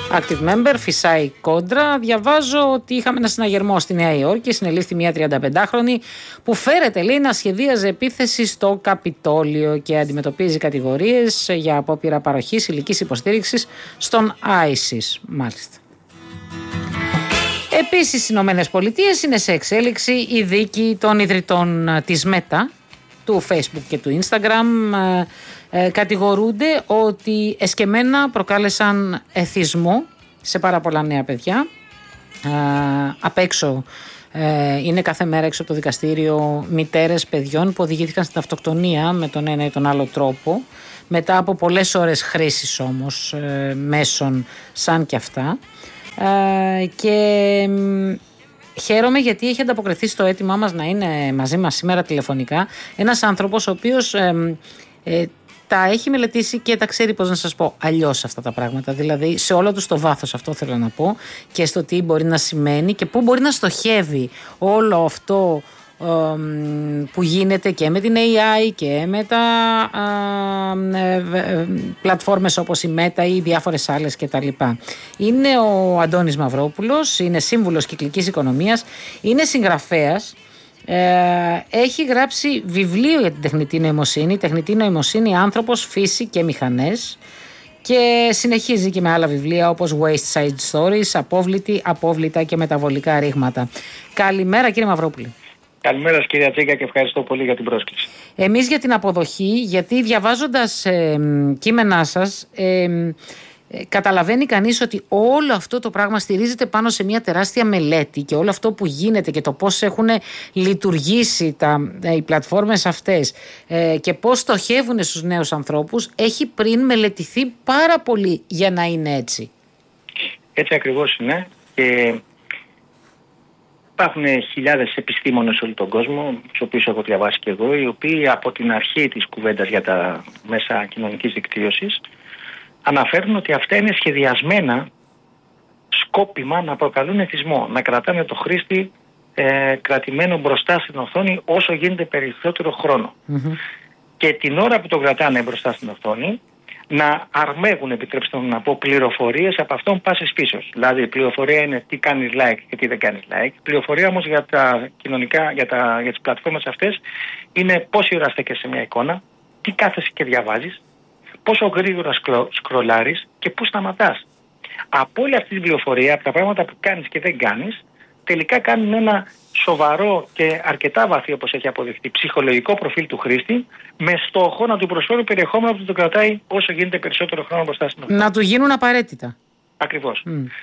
active member, φυσάει κόντρα. Διαβάζω ότι είχαμε ένα συναγερμό στη Νέα Υόρκη, συνελήφθη μια 35χρονη που φέρεται, λέει, να σχεδίαζε επίθεση στο Καπιτόλιο και αντιμετωπίζει κατηγορίες για απόπειρα παροχής υλικής υποστήριξης στον ISIS. Μάλιστα. Επίσης, στις Ηνωμένες Πολιτείες είναι σε εξέλιξη η δίκη των ιδρυτών της Meta, του Facebook και του Instagram. Κατηγορούνται ότι εσκεμμένα προκάλεσαν εθισμό σε πάρα πολλά νέα παιδιά. Απ' έξω είναι κάθε μέρα έξω από το δικαστήριο μητέρες παιδιών που οδηγήθηκαν στην αυτοκτονία με τον ένα ή τον άλλο τρόπο, μετά από πολλές ώρες χρήσης όμως μέσων σαν και αυτά. Και χαίρομαι γιατί έχει ανταποκριθεί στο αίτημά μας να είναι μαζί μας σήμερα τηλεφωνικά ένας άνθρωπος ο οποίος τα έχει μελετήσει και τα ξέρει, πώς να σας πω, αλλιώς αυτά τα πράγματα. Δηλαδή σε όλο του το βάθος, αυτό θέλω να πω, και στο τι μπορεί να σημαίνει και πού μπορεί να στοχεύει όλο αυτό που γίνεται και με την AI και με τα πλατφόρμες όπως η Meta ή διάφορες άλλες κτλ. Είναι ο Αντώνης Μαυρόπουλος, είναι σύμβουλος κυκλικής οικονομίας, είναι συγγραφέας, έχει γράψει βιβλίο για την τεχνητή νοημοσύνη, άνθρωπος, φύση και μηχανές, και συνεχίζει και με άλλα βιβλία όπως Waste Side Stories, απόβλητα και μεταβολικά ρήγματα. Καλημέρα κύριε Μαυρόπουλε. Καλημέρα κυρία Τσίγκα και ευχαριστώ πολύ για την πρόσκληση. Εμείς για την αποδοχή, γιατί διαβάζοντας κείμενά σας καταλαβαίνει κανείς ότι όλο αυτό το πράγμα στηρίζεται πάνω σε μια τεράστια μελέτη, και όλο αυτό που γίνεται και το πώς έχουν λειτουργήσει οι πλατφόρμες αυτές και πώς στοχεύουν στους νέους ανθρώπους έχει πριν μελετηθεί πάρα πολύ για να είναι έτσι. Έτσι ακριβώς είναι, και υπάρχουν χιλιάδες επιστήμονες σε όλο τον κόσμο, τους οποίους έχω διαβάσει και εγώ, οι οποίοι από την αρχή της κουβέντας για τα μέσα κοινωνικής δικτύωσης αναφέρουν ότι αυτά είναι σχεδιασμένα σκόπιμα να προκαλούν εθισμό, να κρατάνε το χρήστη κρατημένο μπροστά στην οθόνη όσο γίνεται περισσότερο χρόνο. Και την ώρα που το κρατάνε μπροστά στην οθόνη να αρμέγουν, επιτρέψτε μου να πω, πληροφορίες από αυτόν πάσης φύσεως. Δηλαδή η πληροφορία είναι τι κάνεις like και τι δεν κάνεις like. Η πληροφορία όμως για τα κοινωνικά, για τις πλατφόρμες αυτές είναι πόση ώρα στέκεσαι σε μια εικόνα, τι κάθεσαι και διαβάζεις, πόσο γρήγορα σκρολάρεις και πού σταματάς. Από όλη αυτή την πληροφορία, από τα πράγματα που κάνεις και δεν κάνεις, τελικά κάνουν ένα σοβαρό και αρκετά βαθύ, όπως έχει αποδειχθεί, ψυχολογικό προφίλ του χρήστη, με στόχο να του προσφέρει περιεχόμενο που το κρατάει όσο γίνεται περισσότερο χρόνο μπροστά στην οθόνη. Να του γίνουν απαραίτητα. Ακριβώς.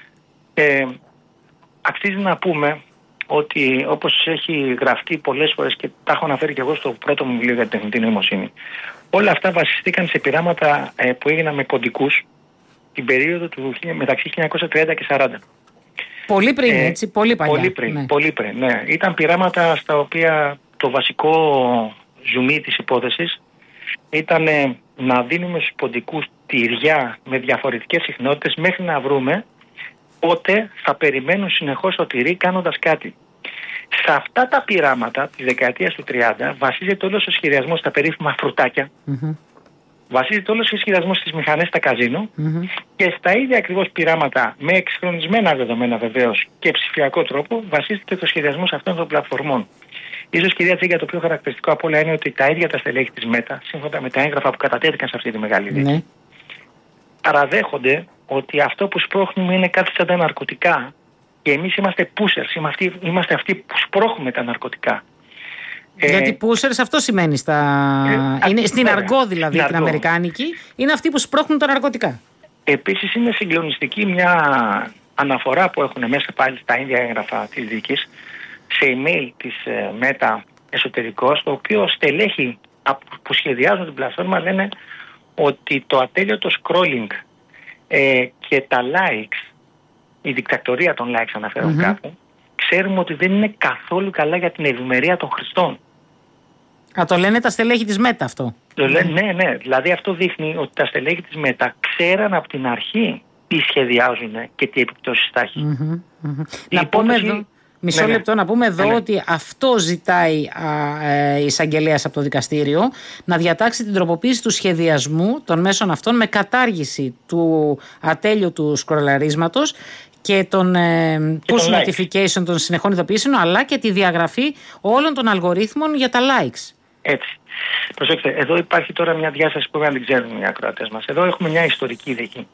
Αξίζει να πούμε ότι, όπως έχει γραφτεί πολλές φορές και τα έχω αναφέρει και εγώ στο πρώτο μου βιβλίο για την τεχνητή νοημοσύνη, όλα αυτά βασιστήκαν σε πειράματα που έγιναν με κωδικούς την περίοδο μεταξύ 1930 και 40. Πολύ πριν, έτσι, πολύ παλιά. Πολύ πριν, ναι. Ήταν πειράματα στα οποία το βασικό ζουμί της υπόθεσης ήταν να δίνουμε στους ποντικούς τυριά με διαφορετικές συχνότητες μέχρι να βρούμε πότε θα περιμένουν συνεχώς το τυρί κάνοντας κάτι. Σε αυτά τα πειράματα της δεκαετίας του 30 βασίζεται όλος ο σχεδιασμός στα περίφημα φρουτάκια, βασίζεται όλος ο σχεδιασμός στις μηχανές στα καζίνο, και στα ίδια ακριβώς πειράματα με εξυγχρονισμένα δεδομένα βεβαίως και ψηφιακό τρόπο βασίζεται το σχεδιασμός αυτών των πλατφορμών. Ίσως, κυρία Τσίγκα, το πιο χαρακτηριστικό από όλα είναι ότι τα ίδια τα στελέχη της Meta, σύμφωνα με τα έγγραφα που κατατέθηκαν σε αυτή τη μεγάλη δίκη, παραδέχονται ότι αυτό που σπρώχνουμε είναι κάτι σαν τα ναρκωτικά, και εμείς είμαστε pushers, είμαστε αυτοί που σπρώχνουμε τα ναρκωτικά. Γιατί pushers αυτό σημαίνει είναι στην αργό, δηλαδή την αμερικάνικη, είναι αυτοί που σπρώχνουν τα ναρκωτικά. Επίσης είναι συγκλονιστική μια αναφορά που έχουν μέσα πάλι στα ίδια έγγραφα της δίκης, σε email της Meta εσωτερικός, το οποίο στελέχη που σχεδιάζουν την πλατφόρμα λένε ότι το ατέλειωτο scrolling και τα likes, η δικτακτορία των likes αναφέρουν κάπου, ξέρουμε ότι δεν είναι καθόλου καλά για την ευημερία των χρηστών. Το λένε τα στελέχη της Meta αυτό. Ναι. Δηλαδή αυτό δείχνει ότι τα στελέχη της Meta ξέραν από την αρχή τι σχεδιάζουν και τι επιπτώσεις θα έχει. Να πούμε εδώ Μισό λεπτό να πούμε εδώ ότι αυτό ζητάει η εισαγγελέας από το δικαστήριο, να διατάξει την τροποποίηση του σχεδιασμού των μέσων αυτών με κατάργηση του ατέλειωτου σκρολαρίσματος και των push notification των συνεχών ειδοποιήσεων, αλλά και τη διαγραφή όλων των αλγορίθμων για τα likes. Έτσι. Προσέξτε, εδώ υπάρχει τώρα μια διάσταση που δεν την ξέρουν οι ακροατές μας. Εδώ έχουμε μια ιστορική δίκη.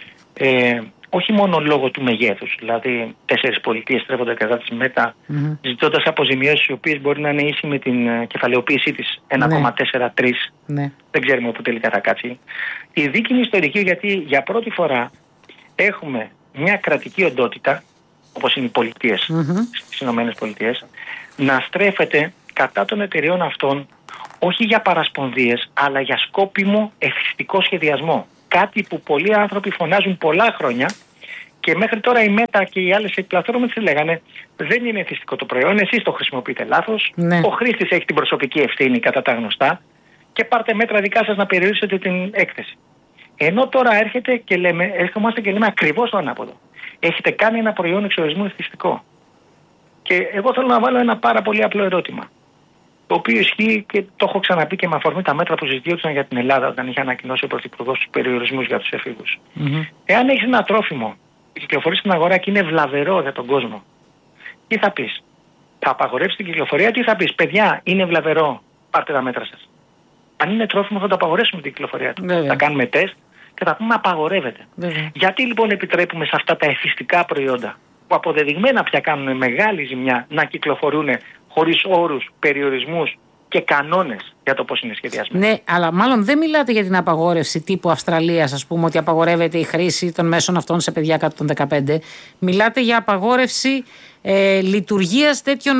Όχι μόνο λόγω του μεγέθους, δηλαδή 4 πολιτείες στρέφονται κατά της ΜΕΤΑ, ζητώντας αποζημιώσεις οι οποίες μπορεί να είναι ίση με την κεφαλαιοποίησή της 1,43. Ναι. Δεν ξέρουμε όπου τελικά θα κάτσει. Η δίκη είναι ιστορική γιατί για πρώτη φορά έχουμε μια κρατική οντότητα, όπως είναι οι πολιτείες στις ΗΠΑ, να στρέφεται κατά των εταιριών αυτών όχι για παρασπονδίες, αλλά για σκόπιμο εθιστικό σχεδιασμό. Κάτι που πολλοί άνθρωποι φωνάζουν πολλά χρόνια και μέχρι τώρα η ΜΕΤΑ και οι άλλες πλατφόρμες λέγανε δεν είναι εθιστικό το προϊόν, εσείς το χρησιμοποιείτε λάθος, ο χρήστης έχει την προσωπική ευθύνη κατά τα γνωστά και πάρτε μέτρα δικά σας να περιορίσετε την έκθεση. Ενώ τώρα έρχομαστε και λέμε ακριβώς το ανάποδο. Έχετε κάνει ένα προϊόν εξορισμού εθιστικό. Και εγώ θέλω να βάλω ένα πάρα πολύ απλό ερώτημα. Το οποίο ισχύει και το έχω ξαναπεί και με αφορμή τα μέτρα που συζητιόντουσαν για την Ελλάδα όταν είχε ανακοινώσει ο Πρωθυπουργός τους περιορισμούς για τους εφήβους. Εάν έχεις ένα τρόφιμο που κυκλοφορεί στην αγορά και είναι βλαβερό για τον κόσμο, τι θα πεις? Θα απαγορεύσεις την κυκλοφορία, τι θα πεις? Παιδιά, είναι βλαβερό, πάρτε τα μέτρα σας. Αν είναι τρόφιμο θα το απαγορεύσουμε την κυκλοφορία του. Θα κάνουμε τεστ και θα πούμε απαγορεύεται. Γιατί λοιπόν επιτρέπουμε σε αυτά τα εθιστικά προϊόντα που αποδεδειγμένα πια κάνουν μεγάλη ζημιά να κυκλοφορούν χωρίς όρους, περιορισμούς και κανόνες για το πώς είναι σχεδιασμένο? Ναι, αλλά μάλλον δεν μιλάτε για την απαγόρευση τύπου Αυστραλίας, ας πούμε, ότι απαγορεύεται η χρήση των μέσων αυτών σε παιδιά κάτω των 15. Μιλάτε για απαγόρευση λειτουργίας τέτοιων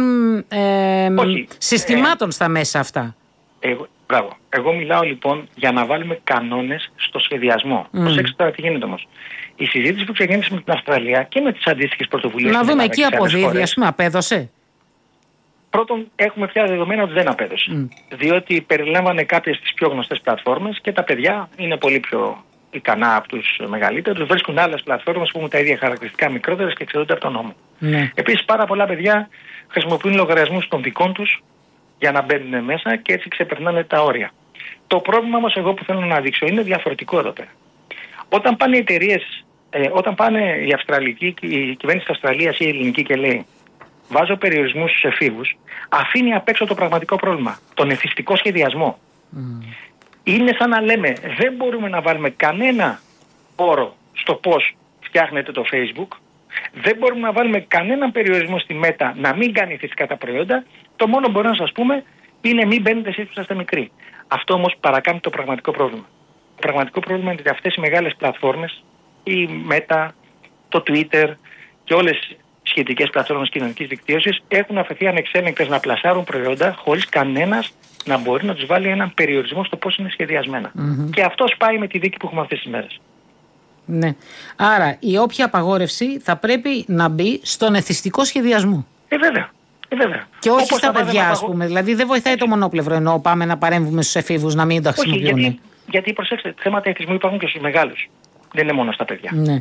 συστημάτων στα μέσα αυτά. Μπράβο. Εγώ μιλάω λοιπόν για να βάλουμε κανόνες στο σχεδιασμό. Προσέξτε τώρα τι γίνεται όμως. Η συζήτηση που ξεκίνησε με την Αυστραλία και με τις αντίστοιχες πρωτοβουλίες. Να δούμε εκεί αποδίδει, ας πούμε, απέδωσε. Πρώτον, έχουμε πια δεδομένα ότι δεν απέδωσε. Διότι περιλάμβανε κάποιες τις πιο γνωστές πλατφόρμες και τα παιδιά είναι πολύ πιο ικανά από τους μεγαλύτερους. Βρίσκουν άλλες πλατφόρμες που έχουν τα ίδια χαρακτηριστικά, μικρότερες και εξαιρούνται από τον νόμο. Επίσης, πάρα πολλά παιδιά χρησιμοποιούν λογαριασμούς των δικών τους για να μπαίνουν μέσα και έτσι ξεπερνάνε τα όρια. Το πρόβλημα όμως εγώ που θέλω να δείξω είναι διαφορετικό εδώ πέρα. Όταν πάνε οι εταιρείες, όταν πάνε η κυβέρνηση της Αυστραλίας ή η ελληνική και λέει βάζω περιορισμούς στους εφήβους, αφήνει απ' έξω το πραγματικό πρόβλημα, τον εθιστικό σχεδιασμό. Είναι σαν να λέμε δεν μπορούμε να βάλουμε κανένα όρο στο πώς φτιάχνεται το Facebook, δεν μπορούμε να βάλουμε κανέναν περιορισμό στη ΜΕΤΑ να μην κάνει εθιστικά τα προϊόντα, το μόνο που μπορούμε να σας πούμε είναι μην μπαίνετε εσείς που είστε μικροί. Αυτό όμως παρακάνει το πραγματικό πρόβλημα. Το πραγματικό πρόβλημα είναι ότι αυτές οι μεγάλες πλατφόρμες, η ΜΕΤΑ, το Twitter και όλες σχετικές πλατφόρμες κοινωνικής δικτύωσης έχουν αφαιθεί ανεξέλεγκτες να πλασάρουν προϊόντα χωρίς κανένας να μπορεί να τους βάλει έναν περιορισμό στο πώς είναι σχεδιασμένα. Και αυτό πάει με τη δίκη που έχουμε αυτές τις μέρες. Ναι. Άρα η όποια απαγόρευση θα πρέπει να μπει στον εθιστικό σχεδιασμό. Βέβαια. Και όχι στα παιδιά, ας πούμε. Δηλαδή δεν βοηθάει το μονόπλευρο ενώ πάμε να παρέμβουμε στους εφήβους να μην τα χρησιμοποιούν. Γιατί προσέξτε, θέματα εθισμού υπάρχουν και στους μεγάλους. Δεν είναι μόνο στα παιδιά. Ναι.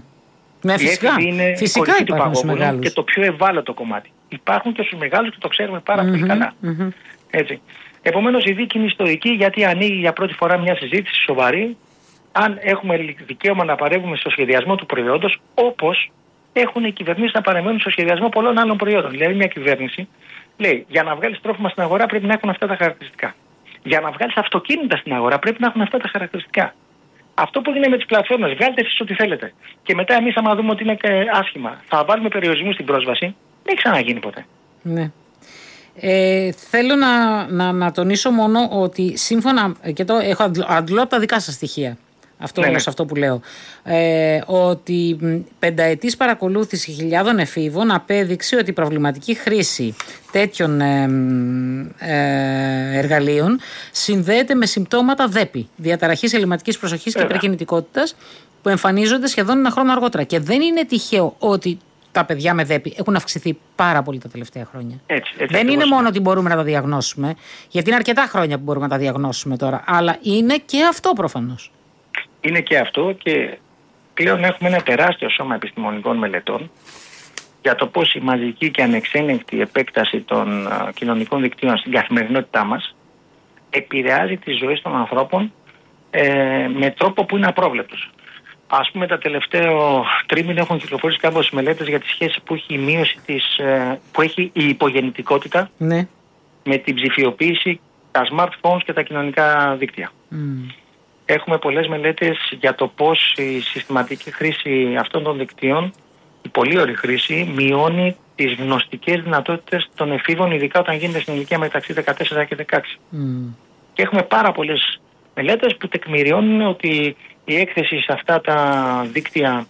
Φυσικά υπάρχουν στους μεγάλους. Και το πιο ευάλωτο κομμάτι. Υπάρχουν και στους μεγάλους και το ξέρουμε πάρα πολύ καλά. Έτσι. Επομένως η δίκη είναι ιστορική γιατί ανοίγει για πρώτη φορά μια συζήτηση σοβαρή αν έχουμε δικαίωμα να παρέμβουμε στο σχεδιασμό του προϊόντος όπως έχουν οι κυβερνήσεις να παρεμβαίνουν στο σχεδιασμό πολλών άλλων προϊόντων. Δηλαδή μια κυβέρνηση λέει για να βγάλεις τρόφιμα στην αγορά πρέπει να έχουν αυτά τα χαρακτηριστικά. Για να βγάλεις αυτοκίνητα στην αγορά πρέπει να έχουν αυτά τα χαρακτηριστικά. Αυτό που γίνεται με τις πλατφόρμες, βγάλτε εσείς ό,τι θέλετε. Και μετά εμείς άμα δούμε ότι είναι άσχημα, θα βάλουμε περιορισμούς στην πρόσβαση, δεν έχει ξαναγίνει ποτέ. Ναι. Θέλω να τονίσω μόνο ότι σύμφωνα, και το έχω αντλώ από τα δικά σας στοιχεία, αυτό που λέω, ότι πενταετής παρακολούθηση χιλιάδων εφήβων απέδειξε ότι η προβληματική χρήση τέτοιων εργαλείων συνδέεται με συμπτώματα ΔΕΠΗ, διαταραχής ελλειμματικής προσοχής και υπερκινητικότητας, που εμφανίζονται σχεδόν ένα χρόνο αργότερα. Και δεν είναι τυχαίο ότι τα παιδιά με ΔΕΠΗ έχουν αυξηθεί πάρα πολύ τα τελευταία χρόνια. Έτσι, δεν είναι μόνο ότι μπορούμε να τα διαγνώσουμε, γιατί είναι αρκετά χρόνια που μπορούμε να τα διαγνώσουμε τώρα, αλλά είναι και αυτό προφανώς. Είναι και αυτό και πλέον έχουμε ένα τεράστιο σώμα επιστημονικών μελετών για το πώς η μαζική και ανεξέλεγκτη επέκταση των κοινωνικών δικτύων στην καθημερινότητά μας επηρεάζει τις ζωές των ανθρώπων με τρόπο που είναι απρόβλεπτος. Ας πούμε, τα τελευταίο τρίμηνο έχουν κυκλοφορήσει κάποιες μελέτες για τη σχέση που έχει η μείωση που έχει η υπογεννητικότητα με την ψηφιοποίηση, τα smartphones και τα κοινωνικά δίκτυα. Έχουμε πολλές μελέτες για το πώς η συστηματική χρήση αυτών των δικτύων, η πολύ ωρή χρήση, μειώνει τις γνωστικές δυνατότητες των εφήβων, ειδικά όταν γίνεται στην ηλικία μεταξύ 14 και 16. Και έχουμε πάρα πολλές μελέτες που τεκμηριώνουν ότι η έκθεση σε αυτά τα δίκτυα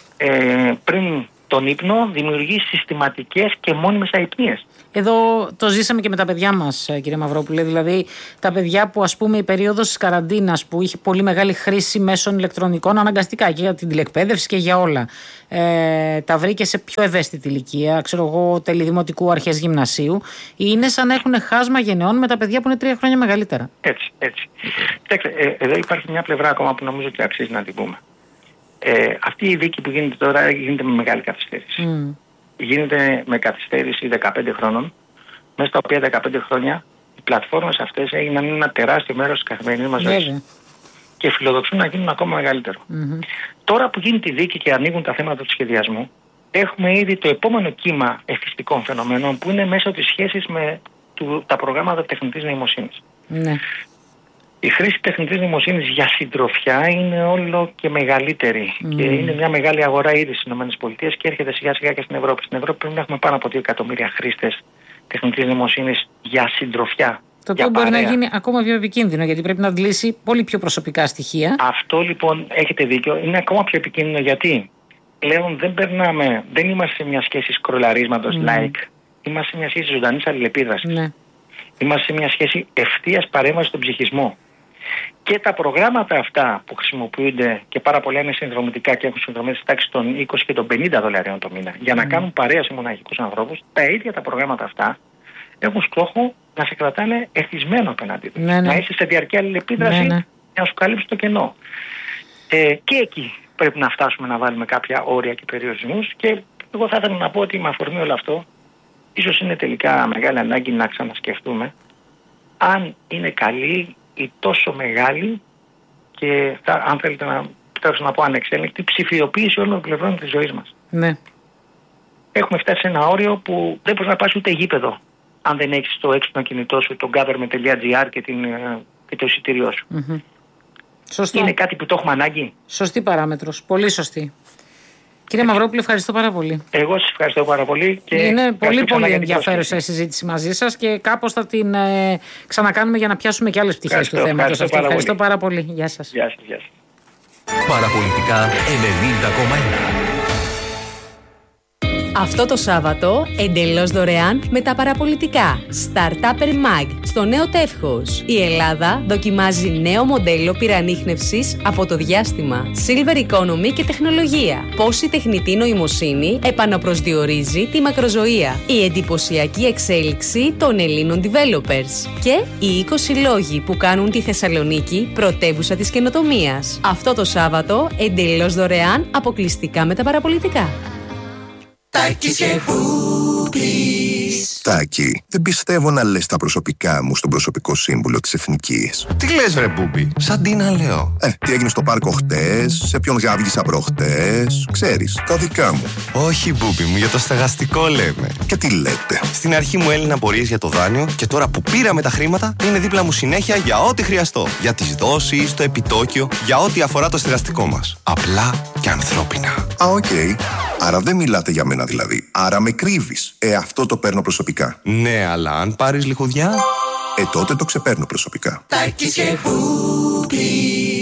πριν τον ύπνο δημιουργεί συστηματικές και μόνιμες αϊπνίες. Εδώ το ζήσαμε και με τα παιδιά μας, κύριε Μαυρόπουλε. Δηλαδή, τα παιδιά που, ας πούμε, η περίοδος της καραντίνας που είχε πολύ μεγάλη χρήση μέσων ηλεκτρονικών, αναγκαστικά και για την τηλεκπαίδευση και για όλα, τα βρήκε σε πιο ευαίσθητη ηλικία, ξέρω εγώ, τέλη δημοτικού, αρχές γυμνασίου. Είναι σαν να έχουν χάσμα γενεών με τα παιδιά που είναι 3 χρόνια μεγαλύτερα. Έτσι. Κοιτάξτε, εδώ υπάρχει μια πλευρά ακόμα που νομίζω ότι αξίζει να την πούμε. Αυτή η δίκη που γίνεται τώρα γίνεται με μεγάλη καθυστέρηση. Γίνεται με καθυστέρηση 15 χρόνων, μέσα στα οποία 15 χρόνια οι πλατφόρμες αυτές έγιναν ένα τεράστιο μέρος της καθημερινής μας ζωής και φιλοδοξούν να γίνουν ακόμα μεγαλύτερο. Τώρα που γίνεται η δίκη και ανοίγουν τα θέματα του σχεδιασμού, έχουμε ήδη το επόμενο κύμα εθιστικών φαινομένων που είναι μέσω της σχέσης με τα προγράμματα τεχνητής νοημοσύνης. Η χρήση τεχνητής νοημοσύνης για συντροφιά είναι όλο και μεγαλύτερη και είναι μια μεγάλη αγορά ήδη στις ΗΠΑ και έρχεται σιγά σιγά και στην Ευρώπη. Στην Ευρώπη πρέπει να έχουμε πάνω από 2 εκατομμύρια χρήστες τεχνητής νοημοσύνης για συντροφιά. Το οποίο μπορεί να γίνει ακόμα πιο επικίνδυνο, γιατί πρέπει να αντλήσει πολύ πιο προσωπικά στοιχεία. Αυτό λοιπόν, έχετε δίκιο, είναι ακόμα πιο επικίνδυνο γιατί πλέον δεν είμαστε σε μια σχέση σκρολαρίσματος like, είμαστε σε μια σχέση ζωντανής αλληλεπίδρασης. Είμαστε σε μια σχέση ευθείας παρέμβασης στον ψυχισμό. Και τα προγράμματα αυτά που χρησιμοποιούνται και πάρα πολλά είναι συνδρομητικά και έχουν συνδρομές της τάξης των 20 και των $50 το μήνα για να κάνουν παρέα σε μοναχικούς ανθρώπους, τα ίδια τα προγράμματα αυτά έχουν στόχο να σε κρατάνε εθισμένο απέναντι τους. Να είσαι σε διαρκή αλληλεπίδραση για να σου καλύψει το κενό. Και εκεί πρέπει να φτάσουμε να βάλουμε κάποια όρια και περιορισμούς και εγώ θα ήθελα να πω ότι με αφορμή όλο αυτό ίσως είναι τελικά μεγάλη ανάγκη να ξανασκεφτούμε αν είναι καλή ή τόσο μεγάλη και αν θέλετε να πω ανεξέλεγκτη ψηφιοποίηση όλων των πλευρών της ζωής μας. Έχουμε φτάσει σε ένα όριο που δεν μπορείς να πας ούτε γήπεδο αν δεν έχεις στο έξυπνο κινητό σου το government.gr και το εισιτήριό σου. Σωστό. Είναι κάτι που το έχουμε ανάγκη. Σωστή παράμετρος. Πολύ σωστή. Κύριε Μαυρόπουλε, ευχαριστώ πάρα πολύ. Εγώ σας ευχαριστώ πάρα πολύ. Και είναι πολύ ενδιαφέρουσα η συζήτηση μαζί σας και κάπως θα την ξανακάνουμε για να πιάσουμε και άλλες πτυχές του θέματος. Ευχαριστώ πάρα πολύ. Γεια σας. Γεια σας. Παραπολιτικά 90,1. Αυτό το Σάββατο, εντελώς δωρεάν με τα παραπολιτικά Startupper Mag στο νέο τεύχος. Η Ελλάδα δοκιμάζει νέο μοντέλο πυρανίχνευσης από το διάστημα, Silver Economy και τεχνολογία. Πώς η τεχνητή νοημοσύνη επαναπροσδιορίζει τη μακροζωία. Η εντυπωσιακή εξέλιξη των Ελλήνων developers. Και οι 20 λόγοι που κάνουν τη Θεσσαλονίκη πρωτεύουσα της καινοτομίας. Αυτό το Σάββατο, εντελώς δωρεάν, αποκλειστικά με τα παραπολιτικά. Τάκης και Μπούμπης. Τάκη, δεν πιστεύω να λες τα προσωπικά μου στον προσωπικό σύμβουλο της Εθνικής. Τι λες βρε Μπούμπη, σαν τι να λέω. Τι έγινε στο πάρκο χτες, σε ποιον γάβγισα προχτές, ξέρεις, τα δικά μου. Όχι Μπούμπη μου, για το στεγαστικό λέμε. Και τι λέτε. Στην αρχή μου έλυναν απορίες για το δάνειο και τώρα που πήραμε τα χρήματα είναι δίπλα μου συνέχεια για ό,τι χρειαστώ. Για τις δόσεις, το επιτόκιο, για ό,τι αφορά το στεγαστικό μας. Απλά και ανθρώπινα. Οκ. Άρα δεν μιλάτε για μένα δηλαδή. Άρα με κρύβεις. Αυτό το παίρνω προσωπικά. Ναι, αλλά αν πάρεις λιχουδιά... τότε το ξεπαίρνω προσωπικά. Τάκης και Μπούμπης.